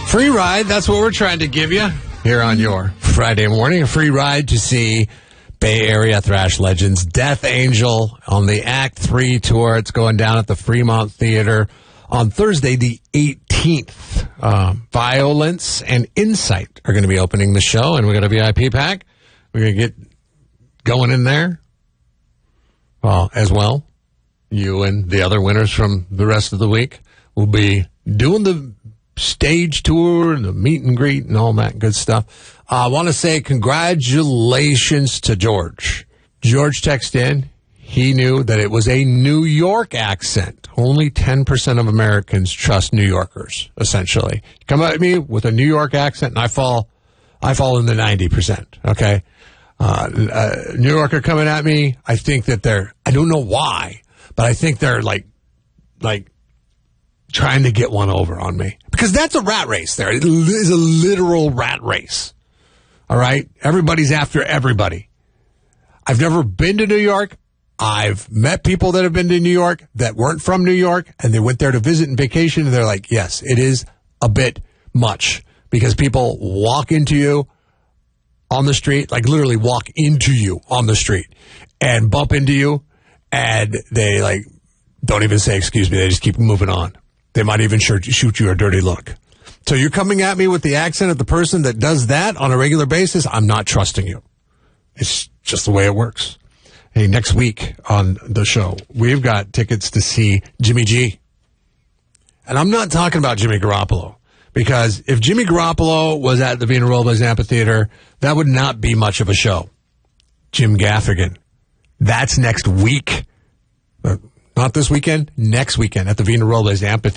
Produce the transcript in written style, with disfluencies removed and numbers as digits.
Free ride, that's what we're trying to give you here on your Friday morning. A free ride to see Bay Area thrash legends Death Angel on the Act 3 tour. It's going down at the Fremont Theater on Thursday, the 18th. Violence and Insight are going to be opening the show, and we got a VIP pack. We're going to get going in there as well. You and the other winners from the rest of the week will be doing the stage tour and the meet and greet and all that good stuff. I want to say congratulations to George. George texted in. He knew that it was a New York accent. Only 10% of Americans trust New Yorkers, essentially. Come at me with a New York accent, and I fall in the 90%, okay? New Yorker coming at me, I think that I don't know why, but I think they're like trying to get one over on me. Because that's a rat race there. It is a literal rat race. All right? Everybody's after everybody. I've never been to New York. I've met people that have been to New York that weren't from New York, and they went there to visit and vacation, and they're like, yes, it is a bit much. Because people walk into you on the street, like literally walk into you on the street, and bump into you, and they don't even say excuse me, they just keep moving on. They might even shoot you a dirty look. So you're coming at me with the accent of the person that does that on a regular basis, I'm not trusting you. It's just the way it works. Hey, next week on the show, we've got tickets to see Jimmy G. And I'm not talking about Jimmy Garoppolo, because if Jimmy Garoppolo was at the Vina Robles Amphitheater, that would not be much of a show. Jim Gaffigan. That's next week. Not this weekend, next weekend at the Vina Robles Amphitheater.